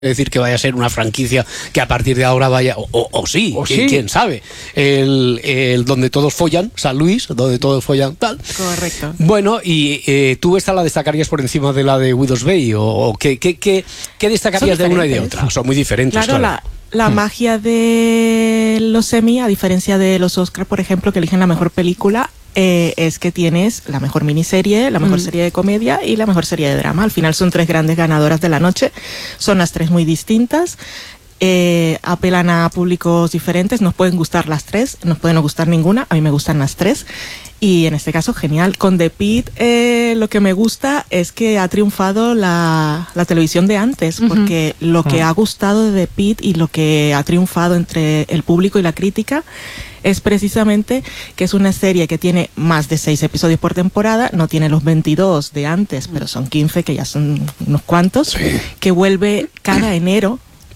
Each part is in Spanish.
decir que vaya a ser una franquicia que a partir de ahora vaya, o sí, quién sabe, el donde todos follan, San Luis, donde todos follan, tal. Correcto. Bueno, y ¿tú esta la destacarías por encima de la de Widow's Bay? ¿O qué destacarías de una y de otra? Son muy diferentes. Claro, la magia de los Emmy, a diferencia de los Oscar, por ejemplo, que eligen la mejor película, es que tienes la mejor miniserie, la mejor serie de comedia y la mejor serie de drama. Al final son 3 grandes ganadoras de la noche. Son las 3 muy distintas. Apelan a públicos diferentes. Nos pueden gustar las 3, nos pueden no gustar ninguna. A mí me gustan las 3. Y en este caso, genial. Con The Pitt, lo que me gusta es que ha triunfado la televisión de antes, porque lo que ha gustado de The Pitt y lo que ha triunfado entre el público y la crítica es precisamente que es una serie que tiene más de 6 episodios por temporada, no tiene los 22 de antes, pero son 15, que ya son unos cuantos, que vuelve cada enero,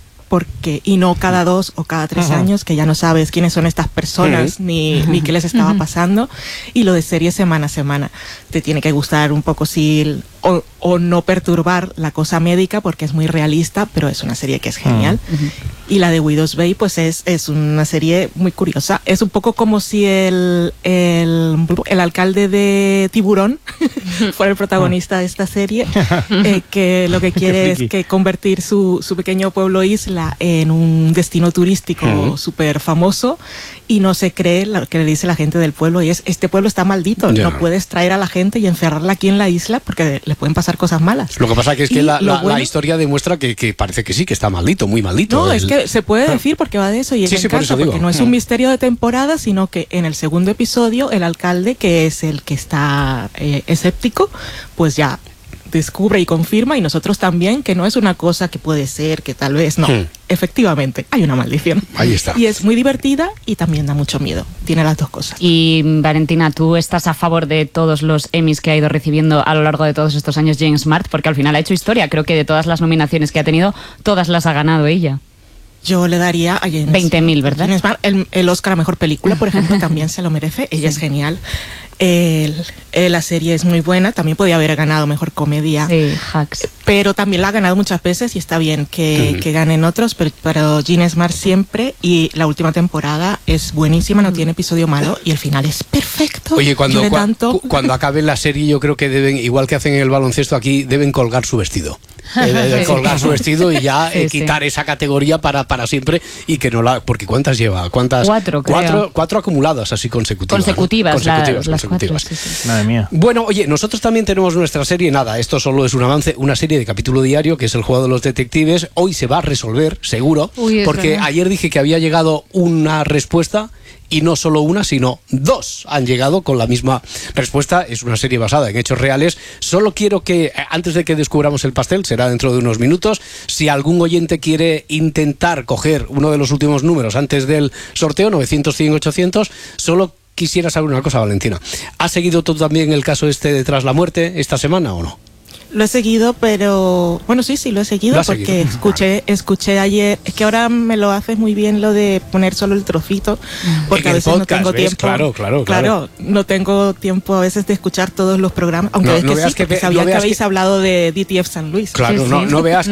y no cada 2 o cada 3 años, que ya no sabes quiénes son estas personas ni qué les estaba pasando. Y lo de serie semana a semana. Te tiene que gustar un poco o no perturbar la cosa médica, porque es muy realista, pero es una serie que es genial. Y la de Widow's Bay, pues es una serie muy curiosa. Es un poco como si el alcalde de Tiburón fuera el protagonista de esta serie, que lo que quiere es que convertir su pequeño pueblo isla en un destino turístico súper famoso, y no se cree lo que le dice la gente del pueblo, y este pueblo está maldito, no puedes traer a la gente y encerrarla aquí en la isla porque le pueden pasar cosas malas. Lo que pasa es que la historia demuestra que parece que sí, que está maldito, muy maldito. No, es que se puede decir, porque va de eso, y es porque no es un misterio de temporada, sino que en el segundo episodio el alcalde, que es el que está escéptico, pues ya descubre y confirma, y nosotros también, que no es una cosa que puede ser, que tal vez no. Efectivamente, hay una maldición. Ahí está. Y es muy divertida y también da mucho miedo. Tiene las dos cosas. Y Valentina, ¿tú estás a favor de todos los Emmys que ha ido recibiendo a lo largo de todos estos años James Smart? Porque al final ha hecho historia. Creo que de todas las nominaciones que ha tenido, todas las ha ganado ella. Yo le daría a James 20.000, ¿verdad? James Smart, el Oscar a Mejor Película, por ejemplo, también se lo merece. Ella es genial. La serie es muy buena. También podía haber ganado Mejor Comedia. Sí, Hacks. Pero también la ha ganado muchas veces, y está bien que ganen otros. Pero James Smart siempre, y la última temporada es buenísima, no tiene episodio malo, y el final es perfecto. Oye, cuando acabe la serie, yo creo que deben, igual que hacen en el baloncesto aquí, deben colgar su vestido. Colgar su vestido y ya quitar esa categoría para siempre, y que no la... Porque ¿cuántas lleva? 4, creo. 4 acumuladas así consecutivas. Consecutivas. 4, sí. Madre mía. Bueno, oye, nosotros también tenemos nuestra serie. Nada, esto solo es un avance, una serie de capítulo diario, que es El Juego de los Detectives. Hoy se va a resolver, seguro, porque verdad. Ayer dije que había llegado una respuesta, y no solo una, sino 2 han llegado con la misma respuesta. Es una serie basada en hechos reales. Solo quiero que, antes de que descubramos el pastel, será dentro de unos minutos, si algún oyente quiere intentar coger uno de los últimos números antes del sorteo, 900, 100, 800, solo quisiera saber una cosa, Valentina. ¿Has seguido tú también el caso de Tras la Muerte esta semana o no? Lo he seguido, pero... Bueno, sí, lo he seguido, porque escuché ayer... Es que ahora me lo haces muy bien lo de poner solo el trocito, porque a veces podcast, no tengo tiempo. Claro, no tengo tiempo a veces de escuchar todos los programas, aunque sabía que habéis hablado de DTF San Luis. Claro, sí. No veas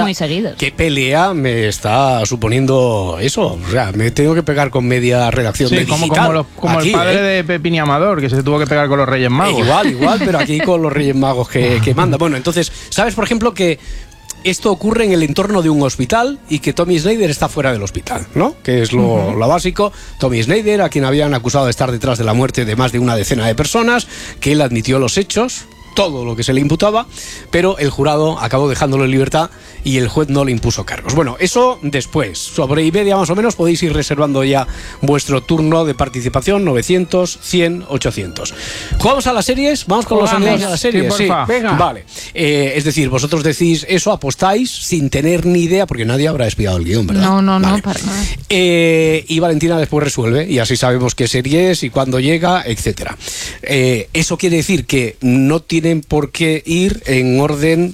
qué pelea me está suponiendo eso. O sea, me tengo que pegar con media redacción de digital. Como aquí, el padre de Pepín y Amador, que se tuvo que pegar con los Reyes Magos. Igual, pero aquí con los Reyes Magos que manda. Bueno, entonces, ¿sabes, por ejemplo, que esto ocurre en el entorno de un hospital y que Tommy Snyder está fuera del hospital, ¿no? Que es lo básico. Tommy Snyder, a quien habían acusado de estar detrás de la muerte de más de una decena de personas, que él admitió los hechos, todo lo que se le imputaba, pero el jurado acabó dejándolo en libertad y el juez no le impuso cargos. Bueno, eso después. Sobre Iberia, más o menos, podéis ir reservando ya vuestro turno de participación, 900, 100, 800. ¿Jugamos a las series? ¿Vamos con los amigos de las series? Sí, venga. Vale. Es decir, vosotros decís eso, apostáis sin tener ni idea, porque nadie habrá espiado el guión, ¿verdad? No, vale. Para nada. Y Valentina después resuelve, y así sabemos qué serie es y cuándo llega, etcétera. Eso quiere decir que no tienen por qué ir en orden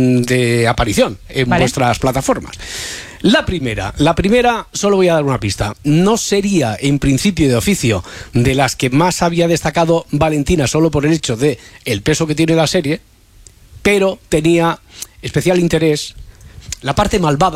de aparición en vuestras plataformas. La primera, solo voy a dar una pista. No sería, en principio de oficio, de las que más había destacado Valentina, solo por el hecho de el peso que tiene la serie, pero tenía especial interés la parte malvada